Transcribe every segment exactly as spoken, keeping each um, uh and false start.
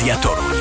Toruń.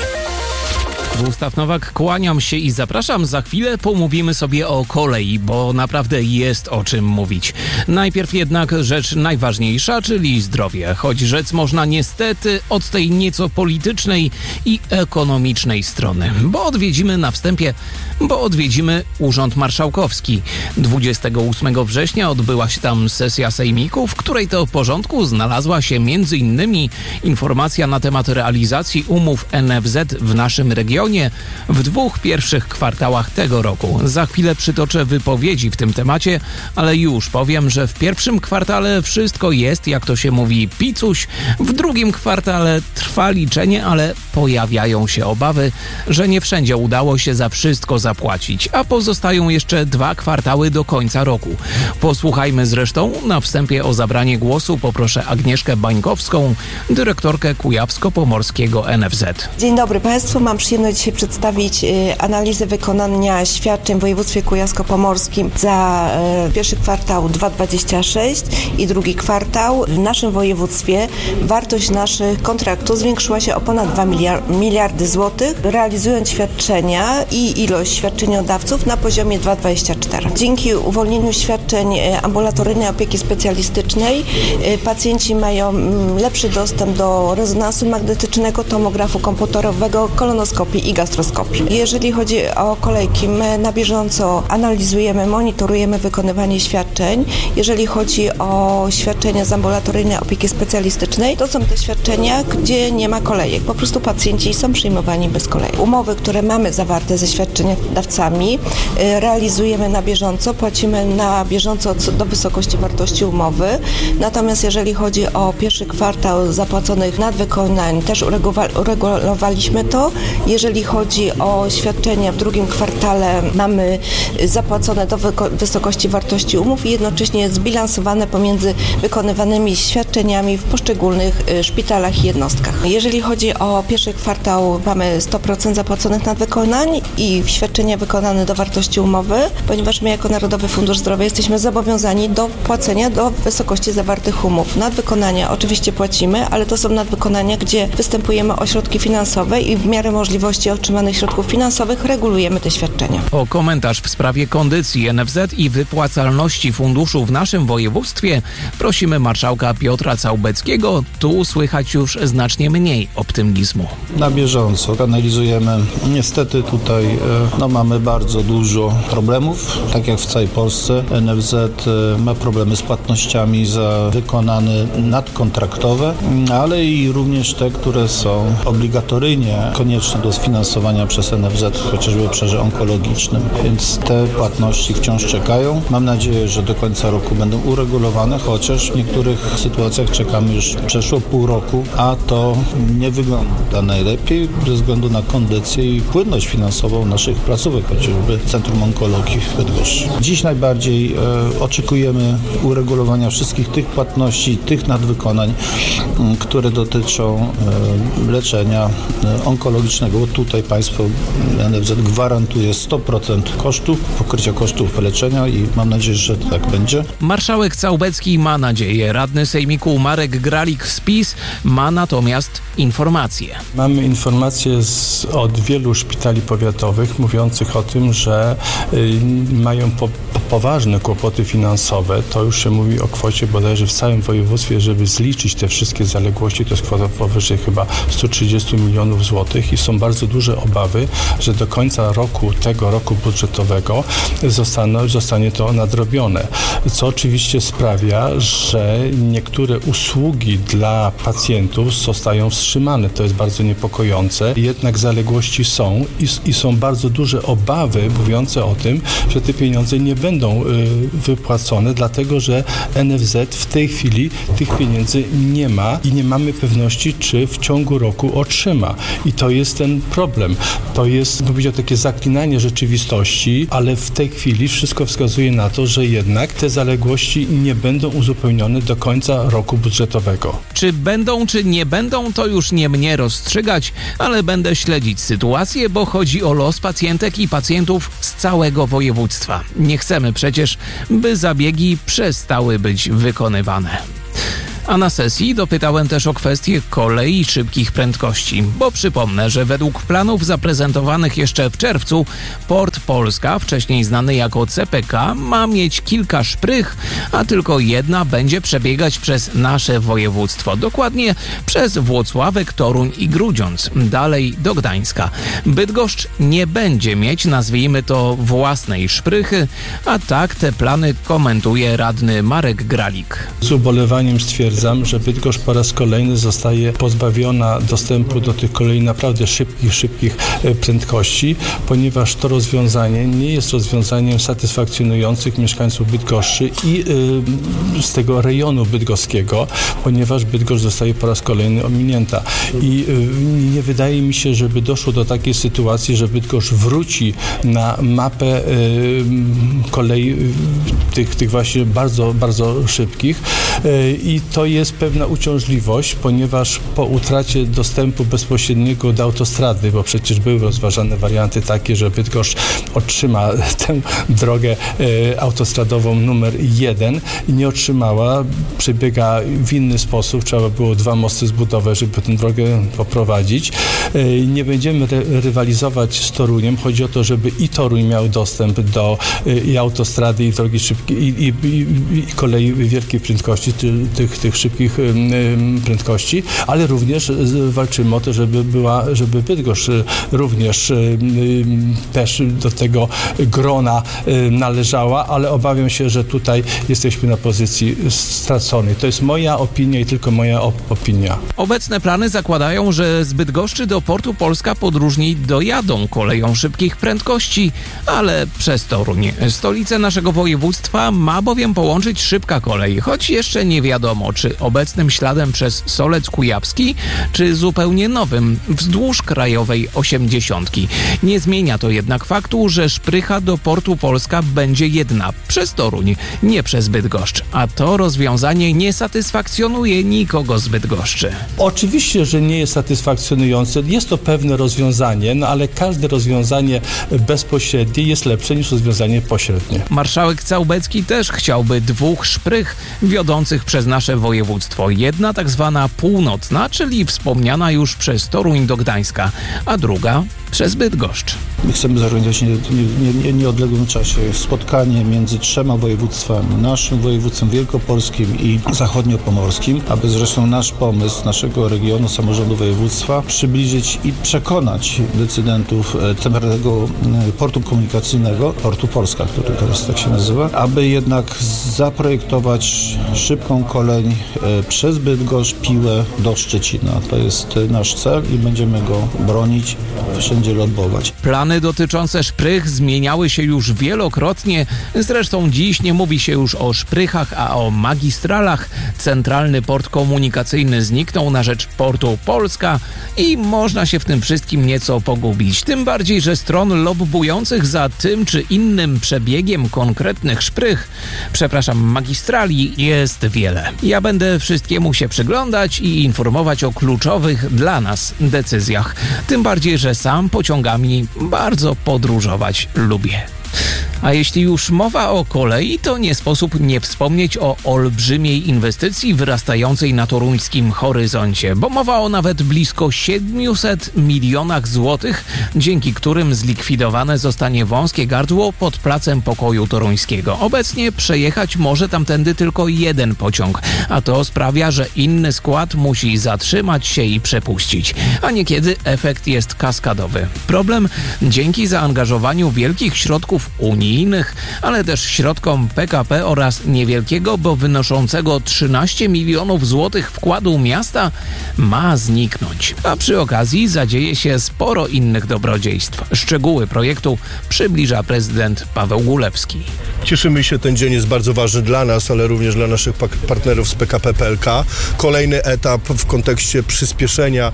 Gustaw Nowak, kłaniam się i zapraszam. Za chwilę pomówimy sobie o kolei, bo naprawdę jest o czym mówić. Najpierw jednak rzecz najważniejsza, czyli zdrowie. Choć rzec można niestety od tej nieco politycznej i ekonomicznej strony. Bo odwiedzimy na wstępie, bo odwiedzimy Urząd Marszałkowski. dwudziestego ósmego września odbyła się tam sesja sejmiku, w której to porządku znalazła się między innymi informacja na temat realizacji umów N F Z w naszym regionie w dwóch pierwszych kwartałach tego roku. Za chwilę przytoczę wypowiedzi w tym temacie, ale już powiem, że w pierwszym kwartale wszystko jest, jak to się mówi, picuś. W drugim kwartale trwa liczenie, ale pojawiają się obawy, że nie wszędzie udało się za wszystko zapłacić, a pozostają jeszcze dwa kwartały do końca roku. Posłuchajmy zresztą. Na wstępie o zabranie głosu poproszę Agnieszkę Bańkowską, dyrektorkę Kujawsko-Pomorskiego N F Z. Dzień dobry Państwu. Mam przyjemność dzisiaj przedstawić analizę wykonania świadczeń w województwie kujawsko-pomorskim za pierwszy kwartał dwa tysiące dwudziesty szósty i drugi kwartał. W naszym województwie wartość naszych kontraktów zwiększyła się o ponad dwa miliardy złotych, realizując świadczenia i ilość świadczeniodawców na poziomie dwa przecinek dwadzieścia cztery. Dzięki uwolnieniu świadczeń ambulatoryjnej opieki specjalistycznej pacjenci mają lepszy dostęp do rezonansu magnetycznego, tomografu komputerowego, kolonoskopii i gastroskopii. Jeżeli chodzi o kolejki, my na bieżąco analizujemy, monitorujemy wykonywanie świadczeń. Jeżeli chodzi o świadczenia z ambulatoryjnej opieki specjalistycznej, to są te świadczenia, gdzie nie ma kolejek. Po prostu pacjenci są przyjmowani bez kolejek. Umowy, które mamy zawarte ze świadczeniodawcami, realizujemy na bieżąco, płacimy na bieżąco do wysokości wartości umowy. Natomiast jeżeli chodzi o pierwszy kwartał zapłaconych nadwykonań, też uregulowaliśmy to. Jeżeli chodzi o świadczenia w drugim kwartale, mamy zapłacone do wysokości wartości umów i jednocześnie zbilansowane pomiędzy wykonywanymi świadczeniami w poszczególnych szpitalach i jednostkach. Jeżeli chodzi o pierwszy kwartał, mamy sto procent zapłaconych nadwykonań i świadczenia wykonane do wartości umowy, ponieważ my jako Narodowy Fundusz Zdrowia jesteśmy zobowiązani do płacenia do wysokości zawartych umów. Nadwykonania oczywiście płacimy, ale to są nadwykonania, gdzie występujemy o środki finansowe i w miarę możliwości otrzymanych środków finansowych regulujemy te świadczenia. O komentarz w sprawie kondycji N F Z i wypłacalności funduszu w naszym województwie prosimy marszałka Piotra Całbeckiego. Tu słychać już znacznie mniej optymizmu. Na bieżąco analizujemy. Niestety tutaj no, mamy bardzo dużo problemów, tak jak w całej Polsce. N F Z ma problemy z płatnościami za wykonane nadkontraktowe, ale i również te, które są obligatoryjnie konieczne do sfinansowania przez N F Z, chociażby w obszarze onkologicznym. Więc te płatności wciąż czekają. Mam nadzieję, że do końca roku będą uregulowane, chociaż w niektórych sytuacjach czekamy już przeszło pół roku, a to nie wygląda najlepiej ze względu na kondycję i płynność finansową naszych placówek, chociażby Centrum Onkologii w Bydgoszczy. Dziś najbardziej e, oczekujemy uregulowania wszystkich tych płatności, tych nadwykonań, m, które dotyczą e, leczenia e, onkologicznego, bo tutaj państwo N F Z gwarantuje sto procent kosztów, pokrycia kosztów leczenia i mam nadzieję, że tak będzie. Marszałek Całbecki ma nadzieję. Radny sejmiku Marek Gralik z PiS ma natomiast informacje. Mamy informacje z, od wielu szpitali powiatowych mówiących o tym, że y, mają po, po, poważne kłopoty finansowe. To już się mówi o kwocie bodajże w całym województwie, żeby zliczyć te wszystkie zaległości. To jest kwota powyżej chyba sto trzydzieści milionów złotych i są bardzo duże obawy, że do końca roku, tego roku budżetowego zostaną, zostanie to nadrobione. Co oczywiście sprawia, że niektóre usługi dla pacjentów zostają wstrzymane. To jest bardzo niepokojące. Jednak zaległości są i, i są bardzo duże obawy mówiące o tym, że te pieniądze nie będą y, wypłacone, dlatego że N F Z w tej chwili tych pieniędzy nie ma i nie mamy pewności, czy w ciągu roku otrzyma. I to jest ten problem. To jest, mówić o takie zaklinanie rzeczywistości, ale w tej chwili wszystko wskazuje na to, że jednak te zaległości nie będą uzupełnione do końca roku budżetowego. Czy będą, czy nie będą, to już nie mnie rozstrzygać, ale będę śledzić sytuację, bo chodzi o los pacjentek i pacjentów z całego województwa. Nie chcemy przecież, by zabiegi przestały być wykonywane. A na sesji dopytałem też o kwestię kolei szybkich prędkości, bo przypomnę, że według planów zaprezentowanych jeszcze w czerwcu Port Polska, wcześniej znany jako C P K, ma mieć kilka szprych, a tylko jedna będzie przebiegać przez nasze województwo, dokładnie przez Włocławek, Toruń i Grudziądz, dalej do Gdańska. Bydgoszcz nie będzie mieć, nazwijmy to, własnej szprychy, a tak te plany komentuje radny Marek Gralik. Z ubolewaniem stwierdzam, że Bydgoszcz po raz kolejny zostaje pozbawiona dostępu do tych kolei naprawdę szybkich, szybkich prędkości, ponieważ to rozwiązanie nie jest rozwiązaniem satysfakcjonujących mieszkańców Bydgoszczy i y, z tego rejonu bydgoskiego, ponieważ Bydgoszcz zostaje po raz kolejny ominięta. I y, nie wydaje mi się, żeby doszło do takiej sytuacji, że Bydgoszcz wróci na mapę y, kolei y, tych, tych właśnie bardzo, bardzo szybkich y, i to jest pewna uciążliwość, ponieważ po utracie dostępu bezpośredniego do autostrady, bo przecież były rozważane warianty takie, że Bydgoszcz otrzyma tę drogę y, autostradową numer jeden i nie otrzymała, przebiega w inny sposób, trzeba było dwa mosty zbudować, żeby tę drogę poprowadzić. Y, nie będziemy ry- rywalizować z Toruniem, chodzi o to, żeby i Toruń miał dostęp do y, i autostrady, i drogi szybkiej, i, i, i, i kolei wielkiej prędkości, ty, tych, tych szybkich y, y, prędkości, ale również y, walczymy o to, żeby była, żeby Bydgoszcz y, również y, y, też do tego grona y, należała, ale obawiam się, że tutaj jesteśmy na pozycji straconej. To jest moja opinia i tylko moja op- opinia. Obecne plany zakładają, że z Bydgoszczy do Portu Polska podróżni dojadą koleją szybkich prędkości, ale przez Toruń. Stolicę naszego województwa ma bowiem połączyć szybka kolej, choć jeszcze nie wiadomo, czy obecnym śladem przez Solec Kujawski, czy zupełnie nowym, wzdłuż krajowej osiemdziesiątki. Nie zmienia to jednak faktu, że szprycha do Portu Polska będzie jedna, przez Toruń, nie przez Bydgoszcz, a to rozwiązanie nie satysfakcjonuje nikogo z Bydgoszczy. Oczywiście, że nie jest satysfakcjonujące. Jest to pewne rozwiązanie, no ale każde rozwiązanie bezpośrednie jest lepsze niż rozwiązanie pośrednie. Marszałek Całbecki też chciałby dwóch szprych wiodących przez nasze województwo. Jedna tak zwana północna, czyli wspomniana już przez Toruń do Gdańska, a druga przez Bydgoszcz. My chcemy zorganizować w nie, nie, nie, nieodległym czasie spotkanie między trzema województwami, naszym województwem wielkopolskim i zachodniopomorskim, aby zresztą nasz pomysł naszego regionu, samorządu województwa przybliżyć i przekonać decydentów tego portu komunikacyjnego, Portu Polska, który teraz tak się nazywa, aby jednak zaprojektować szybką kolej przez Bydgoszcz, Piłę do Szczecina. To jest nasz cel i będziemy go bronić, wszędzie lobbować. Plany dotyczące szprych zmieniały się już wielokrotnie. Zresztą dziś nie mówi się już o szprychach, a o magistralach. Centralny port komunikacyjny zniknął na rzecz Portu Polska i można się w tym wszystkim nieco pogubić. Tym bardziej, że stron lobbujących za tym czy innym przebiegiem konkretnych szprych, przepraszam, magistrali jest wiele. Ja będę wszystkiemu się przyglądać i informować o kluczowych dla nas decyzjach. Tym bardziej, że sam pociągami bardzo podróżować lubię. A jeśli już mowa o kolei, to nie sposób nie wspomnieć o olbrzymiej inwestycji wyrastającej na toruńskim horyzoncie, bo mowa o nawet blisko siedmiuset milionach złotych, dzięki którym zlikwidowane zostanie wąskie gardło pod Placem Pokoju Toruńskiego. Obecnie przejechać może tamtędy tylko jeden pociąg, a to sprawia, że inny skład musi zatrzymać się i przepuścić, a niekiedy efekt jest kaskadowy. Problem dzięki zaangażowaniu wielkich środków unijnych, ale też środkom P K P oraz niewielkiego, bo wynoszącego trzynaście milionów złotych wkładu miasta ma zniknąć. A przy okazji zadzieje się sporo innych dobrodziejstw. Szczegóły projektu przybliża prezydent Paweł Gulewski. Cieszymy się, ten dzień jest bardzo ważny dla nas, ale również dla naszych partnerów z P K P P L K. Kolejny etap w kontekście przyspieszenia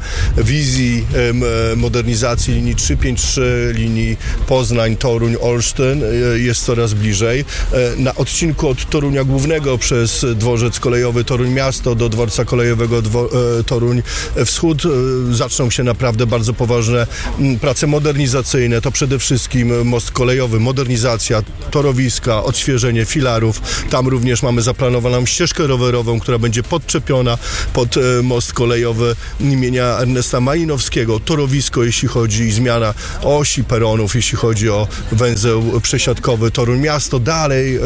wizji modernizacji linii trzysta pięćdziesiąt trzy, linii Poznań, Toruń, Olsztyn. jest coraz bliżej. Na odcinku od Torunia Głównego przez dworzec kolejowy Toruń Miasto do dworca kolejowego Dwo- Toruń Wschód zaczną się naprawdę bardzo poważne prace modernizacyjne. To przede wszystkim most kolejowy, modernizacja torowiska, odświeżenie filarów. Tam również mamy zaplanowaną ścieżkę rowerową, która będzie podczepiona pod most kolejowy imienia Ernesta Malinowskiego. Torowisko, jeśli chodzi o zmiana osi peronów, jeśli chodzi o węzeł przesiadkowy Toruń Miasto. Dalej e,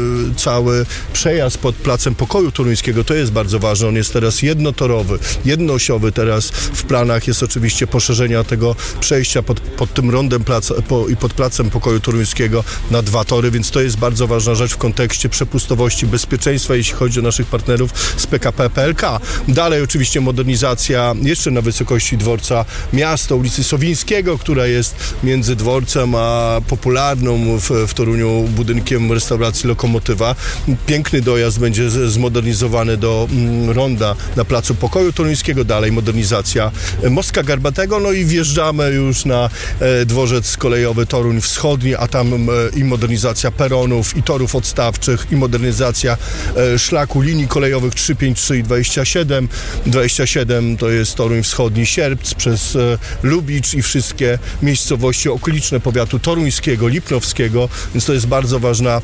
cały przejazd pod Placem Pokoju Toruńskiego, to jest bardzo ważne. On jest teraz jednotorowy, jednoosiowy. Teraz w planach jest oczywiście poszerzenia tego przejścia pod, pod tym rondem plac, po, i pod Placem Pokoju Toruńskiego na dwa tory, więc to jest bardzo ważna rzecz w kontekście przepustowości, bezpieczeństwa, jeśli chodzi o naszych partnerów z P K P P L K. Dalej oczywiście modernizacja jeszcze na wysokości dworca Miasto, ulicy Sowińskiego, która jest między dworcem a popularną w, w Toruniu budynkiem restauracji Lokomotywa. Piękny dojazd będzie z, zmodernizowany do mm, ronda na Placu Pokoju Toruńskiego. Dalej modernizacja Mostka Garbatego, no i wjeżdżamy już na e, dworzec kolejowy Toruń Wschodni, a tam e, i modernizacja peronów, i torów odstawczych, i modernizacja e, szlaku linii kolejowych trzysta pięćdziesiąt trzy i dwadzieścia siedem. dwadzieścia siedem to jest Toruń Wschodni, Sierpc przez e, Lubicz i wszystkie miejscowości okoliczne powiatu toruńskiego, lipnowskiego, więc to jest bardzo ważna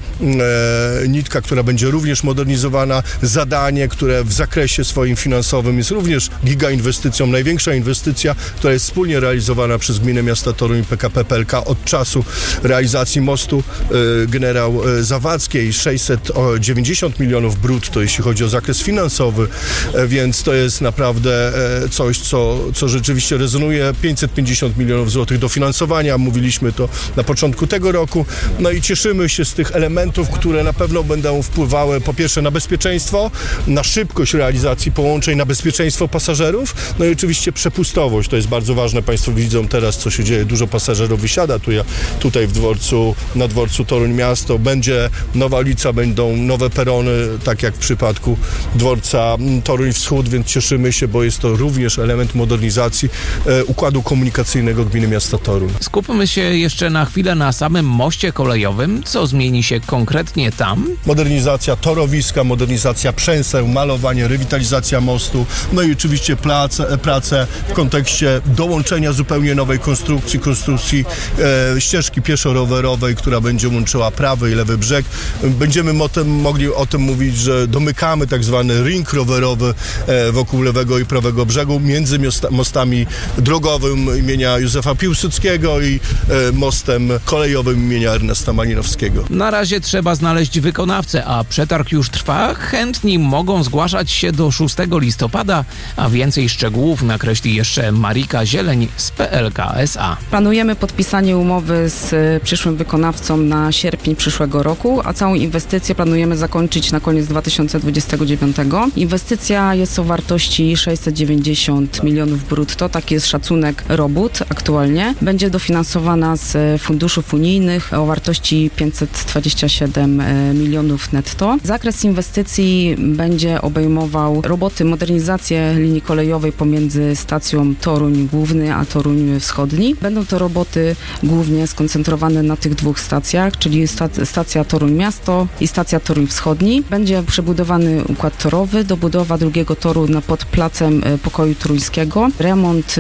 e, nitka, która będzie również modernizowana. Zadanie, które w zakresie swoim finansowym jest również gigainwestycją, największa inwestycja, która jest wspólnie realizowana przez Gminę Miasta Toruń i P K P P L K od czasu realizacji mostu e, Generał Zawadzkiej. sześćset dziewięćdziesiąt milionów brutto, jeśli chodzi o zakres finansowy, e, więc to jest naprawdę e, coś, co, co rzeczywiście rezonuje. pięćset pięćdziesiąt milionów złotych dofinansowania, mówiliśmy to na początku tego roku, no i cieszymy się z tych elementów, które na pewno będą wpływały po pierwsze na bezpieczeństwo, na szybkość realizacji połączeń, na bezpieczeństwo pasażerów, no i oczywiście przepustowość, to jest bardzo ważne. Państwo widzą teraz, co się dzieje, dużo pasażerów wysiada tu, ja, tutaj w dworcu, na dworcu Toruń Miasto, będzie nowa ulica, będą nowe perony, tak jak w przypadku dworca Toruń Wschód, więc cieszymy się, bo jest to również element modernizacji e, układu komunikacyjnego Gminy Miasta Toruń. Skupmy się jeszcze na chwilę na samym moście kolejowym. Co zmieni się konkretnie tam? Modernizacja torowiska, modernizacja przęseł, malowanie, rewitalizacja mostu, no i oczywiście prace, prace w kontekście dołączenia zupełnie nowej konstrukcji, konstrukcji e, ścieżki pieszo-rowerowej, która będzie łączyła prawy i lewy brzeg. Będziemy motem, mogli o tym mówić, że domykamy tak zwany ring rowerowy e, wokół lewego i prawego brzegu między miosta, mostami drogowym imienia Józefa Piłsudskiego i e, mostem kolejowym imienia Ernesta Malinowskiego. Na razie trzeba znaleźć wykonawcę, a przetarg już trwa. Chętni mogą zgłaszać się do szóstego listopada, a więcej szczegółów nakreśli jeszcze Marika Zieleń z P L K S A. Planujemy podpisanie umowy z przyszłym wykonawcą na sierpień przyszłego roku, a całą inwestycję planujemy zakończyć na koniec dwa tysiące dwudziestego dziewiątego. Inwestycja jest o wartości sześćset dziewięćdziesiąt milionów brutto, taki jest szacunek robót aktualnie. Będzie dofinansowana z funduszów unijnych o wartości pięćset dwadzieścia siedem milionów netto. Zakres inwestycji będzie obejmował roboty, modernizację linii kolejowej pomiędzy stacją Toruń Główny a Toruń Wschodni. Będą to roboty głównie skoncentrowane na tych dwóch stacjach, czyli stacja Toruń Miasto i stacja Toruń Wschodni. Będzie przebudowany układ torowy, dobudowa drugiego toru na pod Placem Pokoju Toruńskiego, remont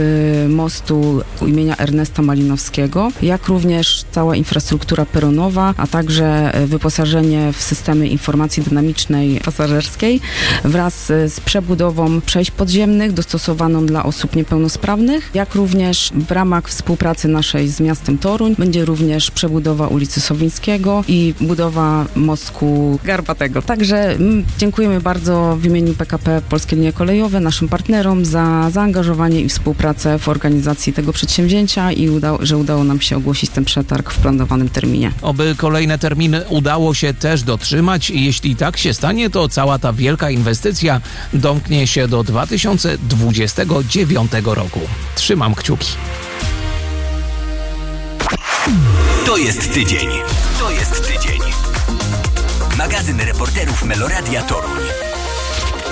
mostu imienia Ernesta Malinowskiego, jak również cała infrastruktura peronowa, a także wyposażenie w systemy informacji dynamicznej pasażerskiej wraz z przebudową przejść podziemnych dostosowaną dla osób niepełnosprawnych, jak również w ramach współpracy naszej z miastem Toruń będzie również przebudowa ulicy Sowińskiego i budowa mostku Garbatego. Także m, dziękujemy bardzo w imieniu P K P Polskie Linie Kolejowe naszym partnerom za zaangażowanie i współpracę w organizacji tego przedsięwzięcia i uda- że udało nam się ogłosić ten przetarg w planowanym terminie. Oby kolejne terminy udało się też dotrzymać. Jeśli tak się stanie, to cała ta wielka inwestycja domknie się do dwa tysiące dwudziestego dziewiątego roku. Trzymam kciuki. To jest tydzień. To jest tydzień. Magazyn reporterów Meloradia Toruń.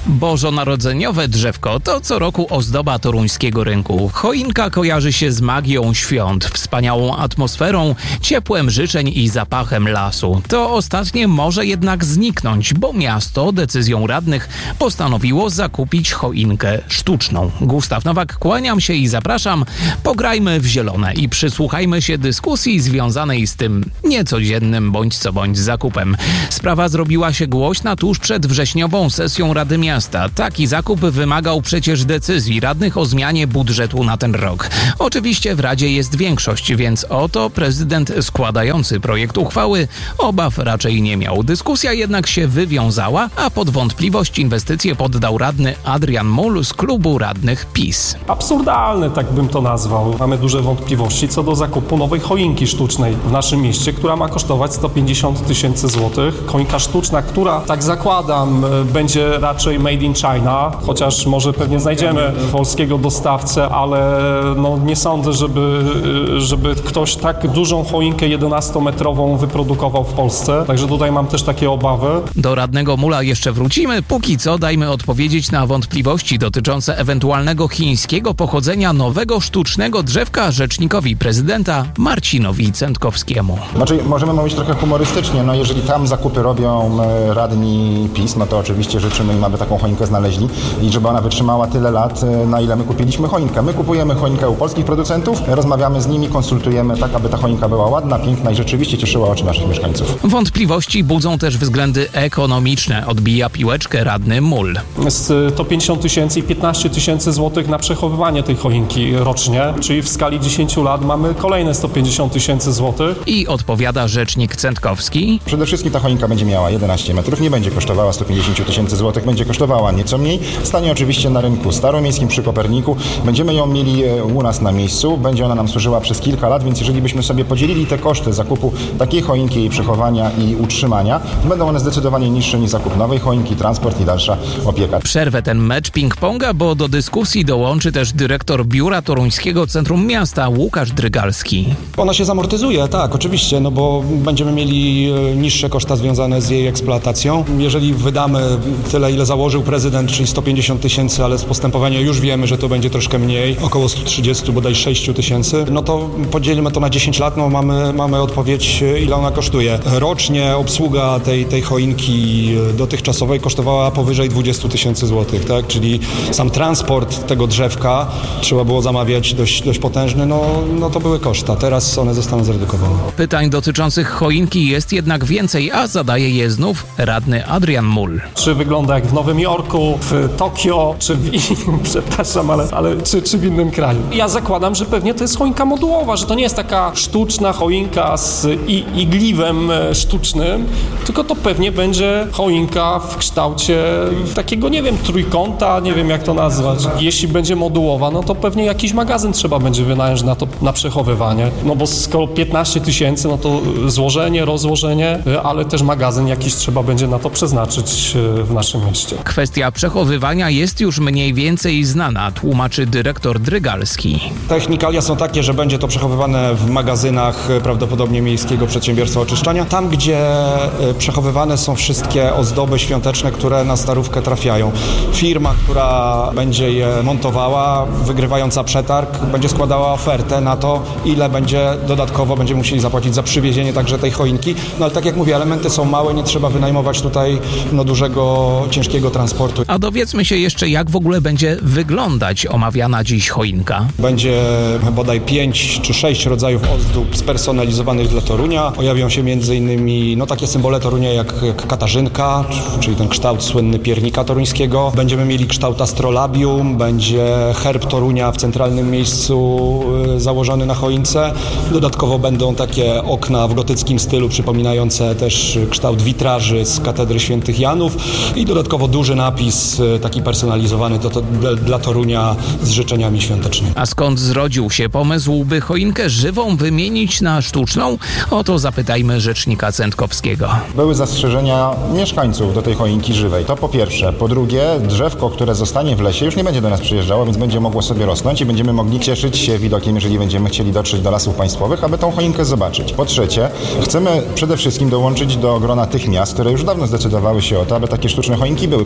Bożonarodzeniowe drzewko to co roku ozdoba toruńskiego rynku. Choinka kojarzy się z magią świąt, wspaniałą atmosferą, ciepłem życzeń i zapachem lasu. To ostatnie może jednak zniknąć, bo miasto decyzją radnych postanowiło zakupić choinkę sztuczną. Gustaw Nowak, kłaniam się i zapraszam. Pograjmy w zielone i przysłuchajmy się dyskusji związanej z tym niecodziennym bądź co bądź zakupem. Sprawa zrobiła się głośna tuż przed wrześniową sesją Rady Miasta. Taki zakup wymagał przecież decyzji radnych o zmianie budżetu na ten rok. Oczywiście w Radzie jest większość, więc oto prezydent składający projekt uchwały obaw raczej nie miał. Dyskusja jednak się wywiązała, a pod wątpliwość inwestycje poddał radny Adrian Mull z klubu radnych PiS. Absurdalne, tak bym to nazwał. Mamy duże wątpliwości co do zakupu nowej choinki sztucznej w naszym mieście, która ma kosztować sto pięćdziesiąt tysięcy złotych. Choinka sztuczna, która, tak zakładam, będzie raczej made in China, chociaż może pewnie znajdziemy polskiego dostawcę, ale no nie sądzę, żeby, żeby ktoś tak dużą choinkę jedenastometrową wyprodukował w Polsce. Także tutaj mam też takie obawy. Do radnego Mulla jeszcze wrócimy. Póki co dajmy odpowiedzieć na wątpliwości dotyczące ewentualnego chińskiego pochodzenia nowego sztucznego drzewka rzecznikowi prezydenta Marcinowi Cętkowskiemu. Znaczy, możemy mówić trochę humorystycznie, no jeżeli tam zakupy robią radni PiS, no to oczywiście życzymy im, aby taką choinkę znaleźli i żeby ona wytrzymała tyle lat, na ile my kupiliśmy choinkę. My kupujemy choinkę u polskich producentów, rozmawiamy z nimi, konsultujemy tak, aby ta choinka była ładna, piękna i rzeczywiście cieszyła oczy naszych mieszkańców. Wątpliwości budzą też względy ekonomiczne, odbija piłeczkę radny Mull. sto pięćdziesiąt tysięcy i piętnaście tysięcy złotych na przechowywanie tej choinki rocznie, czyli w skali dziesięciu lat mamy kolejne sto pięćdziesiąt tysięcy złotych. I odpowiada rzecznik Cętkowski. Przede wszystkim ta choinka będzie miała jedenaście metrów, nie będzie kosztowała sto pięćdziesiąt tysięcy złotych, będzie kosztowała nieco mniej. Stanie oczywiście na rynku staromiejskim przy Koperniku. Będziemy ją mieli u nas na miejscu, będzie ona nam służyła przez kilka lat, więc jeżeli byśmy sobie podzielili te koszty zakupu takiej choinki, jej przechowania i utrzymania, będą one zdecydowanie niższe niż zakup nowej choinki, transport i dalsza opieka. Przerwę ten mecz ping-ponga, bo do dyskusji dołączy też dyrektor Biura Toruńskiego Centrum Miasta Łukasz Drygalski. Ona się zamortyzuje, tak, oczywiście, no bo będziemy mieli niższe koszta związane z jej eksploatacją. Jeżeli wydamy tyle, ile założył prezydent, czyli sto pięćdziesiąt tysięcy, ale z postępowania już wiemy, że to będzie troszkę mniej, około sto trzydzieści, bodaj sześć tysięcy, no to podzielimy to na dziesięć lat, no mamy, mamy odpowiedź, ile ona kosztuje. Rocznie obsługa tej, tej choinki dotychczasowej kosztowała powyżej dwadzieścia tysięcy złotych, tak, czyli sam transport tego drzewka trzeba było zamawiać dość, dość potężny, no, no to były koszta. Teraz one zostaną zredukowane. Pytań dotyczących choinki jest jednak więcej, a zadaje je znów radny Adrian Mull. Czy wygląda jak w Nowym Jorku, w Tokio, czy w innym, przepraszam, ale, ale czy, czy w innym kraju? Ja zakładam, że pewnie to jest choinka modułowa, że to nie jest taka sztuczna choinka z i, igliwem sztucznym, tylko to pewnie będzie choinka w kształcie takiego, nie wiem, trójkąta, nie wiem jak to nazwać. Jeśli będzie modułowa, no to pewnie jakiś magazyn trzeba będzie wynająć na to, na przechowywanie. No bo skoro piętnaście tysięcy, no to złożenie, rozłożenie, ale też magazyn jakiś trzeba będzie na to przeznaczyć w naszym mieście. Kwestia przechowywania jest już mniej więcej znana, tłumaczy dyrektor Drygalski. Technikalia są takie, że będzie to przechowywane w magazynach prawdopodobnie Miejskiego Przedsiębiorstwa Oczyszczania. Tam, gdzie przechowywane są wszystkie ozdoby świąteczne, które na Starówkę trafiają. Firma, która będzie je montowała, wygrywająca przetarg, będzie składała ofertę na to, ile będzie dodatkowo będziemy musieli zapłacić za przywiezienie także tej choinki. No ale tak jak mówię, elementy są małe, nie trzeba wynajmować tutaj no, dużego, ciężkiego transportu. A dowiedzmy się jeszcze, jak w ogóle będzie wyglądać omawiana dziś choinka. Będzie bodaj pięć czy sześć rodzajów ozdób spersonalizowanych dla Torunia. Pojawią się między innymi no, takie symbole Torunia jak, jak Katarzynka, czyli ten kształt słynny piernika toruńskiego. Będziemy mieli kształt astrolabium, będzie herb Torunia w centralnym miejscu y, założony na choince. Dodatkowo będą takie okna w gotyckim stylu przypominające też kształt witraży z katedry świętych Janów i dodatkowo duży napis y, taki personalizowany to, to dla, dla Torunia z życzeniami świątecznymi. A skąd zrodził się pomysł, by choinkę żywą wymienić na sztuczną? O to zapytajmy rzecznika Cętkowskiego. Były zastrzeżenia mieszkańców do tej choinki żywej. To po pierwsze. Po drugie, drzewko, które zostanie w lesie, już nie będzie do nas przyjeżdżało, więc będzie mogło sobie rosnąć i będziemy mogli cieszyć się widokiem, jeżeli będziemy chcieli dotrzeć do Lasów Państwowych, aby tą choinkę zobaczyć. Po trzecie, chcemy przede wszystkim dołączyć do grona tych miast, które już dawno zdecydowały się o to, aby takie sztuczne choinki były.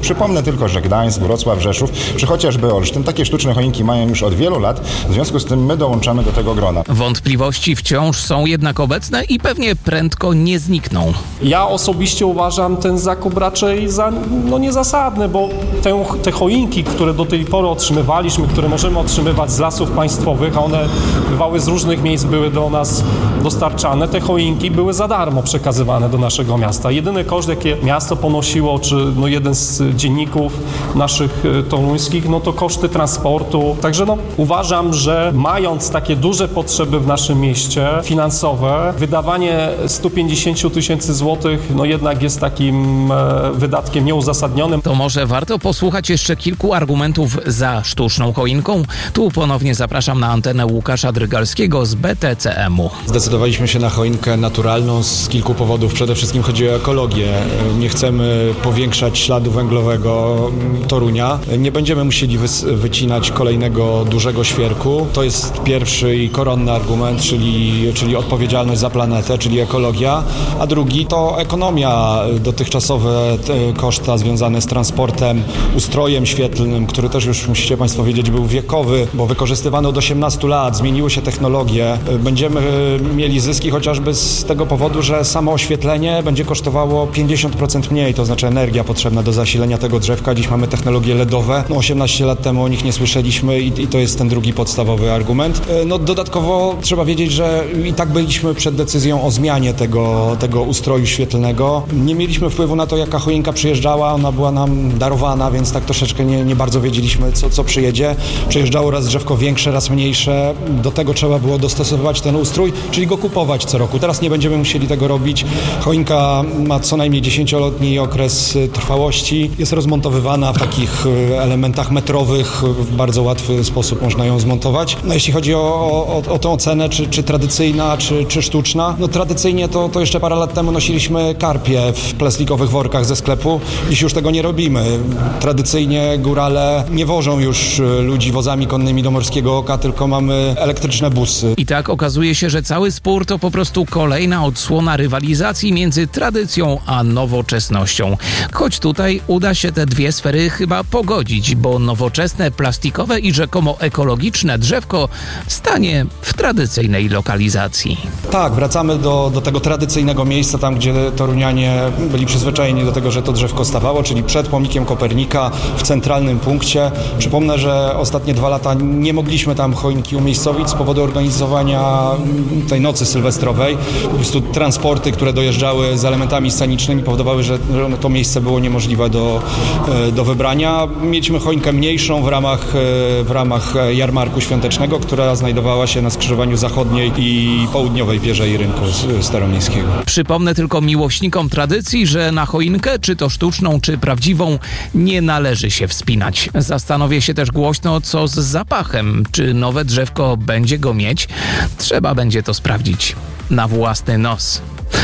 Przypomnę tylko, że Gdańsk, Wrocław, Rzeszów, czy chociażby Olsztyn, takie sztuczne choinki mają już od wielu lat, w związku z tym my dołączamy do tego grona. Wątpliwości wciąż są jednak obecne i pewnie prędko nie znikną. Ja osobiście uważam ten zakup raczej za no, niezasadny, bo te, te choinki, które do tej pory otrzymywaliśmy, które możemy otrzymywać z Lasów Państwowych, a one bywały z różnych miejsc, były do nas dostarczane, te choinki były za darmo przekazywane do naszego miasta. Jedyny koszt, jakie miasto ponosiło, czy no, jeden z dzienników naszych toruńskich, no to koszty transportu. Także no, uważam, że mając takie duże potrzeby w naszym mieście finansowe, wydawanie sto pięćdziesiąt tysięcy złotych no jednak jest takim e, wydatkiem nieuzasadnionym. To może warto posłuchać jeszcze kilku argumentów za sztuczną choinką. Tu ponownie zapraszam na antenę Łukasza Drygalskiego z B T C M-u. Zdecydowaliśmy się na choinkę naturalną z kilku powodów. Przede wszystkim chodzi o ekologię. Nie chcemy powiększać śladu węglowego Torunia. Nie będziemy musieli wy- wycinać kolejnego dużego świerku. To jest pierwszy i koronny argument, czyli, czyli odpowiedzialność za planetę, czyli ekologia. A drugi to ekonomia. Dotychczasowe koszta związane z transportem, ustrojem świetlnym, który też już musicie Państwo wiedzieć był wiekowy, bo wykorzystywany od osiemnastu lat. Zmieniły się technologie. Będziemy mieli zyski chociażby z tego powodu, że samo oświetlenie będzie kosztowało pięćdziesiąt procent mniej, to znaczy energia potrzebna do zasilenia tego drzewka. Dziś mamy technologie L E D owe. No osiemnaście lat temu o nich nie słyszeliśmy i, i to jest ten drugi podstawowy argument. No dodatkowo trzeba wiedzieć, że i tak byliśmy przed decyzją o zmianie tego, tego ustroju świetlnego. Nie mieliśmy wpływu na to, jaka choinka przyjeżdżała. Ona była nam darowana, więc tak troszeczkę nie, nie bardzo wiedzieliśmy, co, co przyjedzie. Przyjeżdżało raz drzewko większe, raz mniejsze. Do tego trzeba było dostosowywać ten ustrój, czyli go kupować co roku. Teraz nie będziemy musieli tego robić. Choinka ma co najmniej dziesięcioletni okres trwałości. Jest rozmontowywana w takich elementach metrowych. W bardzo łatwy sposób można ją zmontować. No jeśli chodzi o, o, o tę ocenę, czy, czy tradycyjna, czy, czy sztuczna, no tradycyjnie to, to jeszcze parę lat temu nosiliśmy karpie w plastikowych workach ze sklepu. Dziś już tego nie robimy. Tradycyjnie górale nie wożą już ludzi wozami konnymi do Morskiego Oka, tylko mamy elektryczne busy. I tak okazuje się, że cały spór to po prostu kolejna odsłona rywalizacji między tradycją a nowoczesnością. Choć tutaj uda się te dwie sfery chyba pogodzić, bo nowoczesne, plastikowe i rzekomo ekologiczne drzewko stanie w tradycyjnej lokalizacji. Tak, wracamy do, do tego tradycyjnego miejsca, tam gdzie torunianie byli przyzwyczajeni do tego, że to drzewko stawało, czyli przed pomnikiem Kopernika w centralnym punkcie. Przypomnę, że ostatnie dwa lata nie mogliśmy tam choinki umiejscowić z powodu organizowania tej nocy sylwestrowej. Po prostu transporty, które dojeżdżały z elementami scenicznymi powodowały, że to miejsce było niemożliwe do, do wybrania. Mieliśmy choinkę mniejszą w ramach, w ramach jarmarku świątecznego, która znajdowała się na skrzyżowaniu zachodniej i południowej pierzei rynku staromiejskiego. Przypomnę tylko miłośnikom tradycji, że na choinkę, czy to sztuczną, czy prawdziwą, nie należy się wspinać. Zastanowię się też głośno, co z zapachem. Czy nowe drzewko będzie go mieć? Trzeba będzie to sprawdzić na własny nos.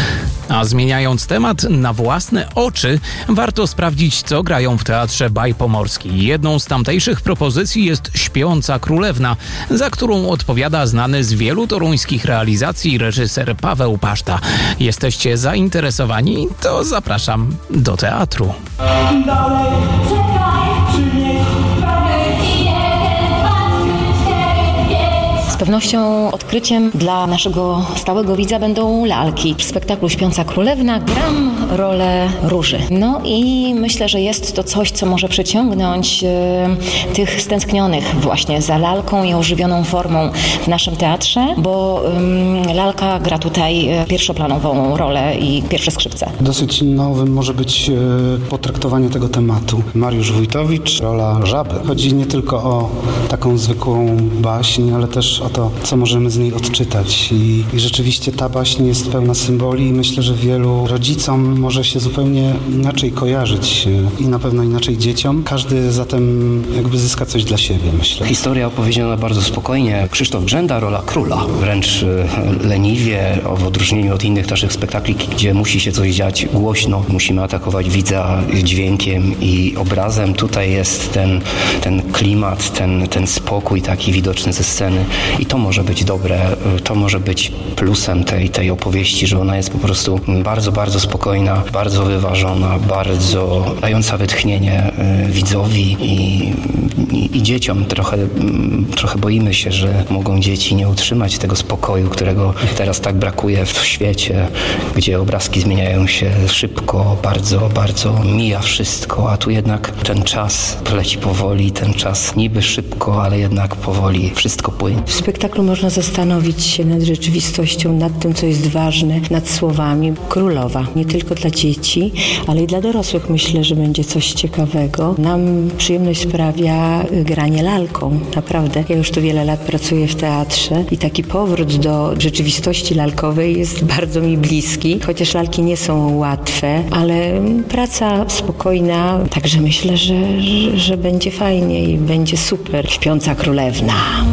A zmieniając temat na własne oczy, warto sprawdzić, co grają w Teatrze Baj Pomorski. Jedną z tamtejszych propozycji jest Śpiąca Królewna, za którą odpowiada znany z wielu toruńskich realizacji reżyser Paweł Paszta. Jesteście zainteresowani? To zapraszam do teatru. Dalej, czekaj, przynieś Z pewnością odkryciem dla naszego stałego widza będą lalki. W spektaklu Śpiąca Królewna gram rolę Róży. No i myślę, że jest to coś, co może przyciągnąć y, tych stęsknionych właśnie za lalką i ożywioną formą w naszym teatrze, bo y, lalka gra tutaj pierwszoplanową rolę i pierwsze skrzypce. Dosyć nowym może być y, potraktowanie tego tematu. Mariusz Wójtowicz, rola żaby. Chodzi nie tylko o taką zwykłą baśń, ale też o to, co możemy z niej odczytać. I, i rzeczywiście ta baśń jest pełna symboli i myślę, że wielu rodzicom może się zupełnie inaczej kojarzyć i na pewno inaczej dzieciom. Każdy zatem jakby zyska coś dla siebie, myślę. Historia opowiedziana bardzo spokojnie. Krzysztof Grzęda, rola króla. Wręcz leniwie, w odróżnieniu od innych naszych spektakli, gdzie musi się coś dziać głośno. Musimy atakować widza dźwiękiem i obrazem. Tutaj jest ten, ten klimat, ten, ten spokój taki widoczny ze sceny I to może być dobre, to może być plusem tej, tej opowieści, że ona jest po prostu bardzo, bardzo spokojna, bardzo wyważona, bardzo dająca wytchnienie widzowi i, i, i dzieciom. Trochę, trochę boimy się, że mogą dzieci nie utrzymać tego spokoju, którego teraz tak brakuje w świecie, gdzie obrazki zmieniają się szybko, bardzo, bardzo mija wszystko, a tu jednak ten czas leci powoli, ten czas niby szybko, ale jednak powoli wszystko płynie. W spektaklu można zastanowić się nad rzeczywistością, nad tym, co jest ważne, nad słowami. Królowa, nie tylko dla dzieci, ale i dla dorosłych myślę, że będzie coś ciekawego. Nam przyjemność sprawia granie lalką, naprawdę. Ja już tu wiele lat pracuję w teatrze i taki powrót do rzeczywistości lalkowej jest bardzo mi bliski, chociaż lalki nie są łatwe, ale praca spokojna, także myślę, że, że, że będzie fajnie i będzie super. Śpiąca królewna.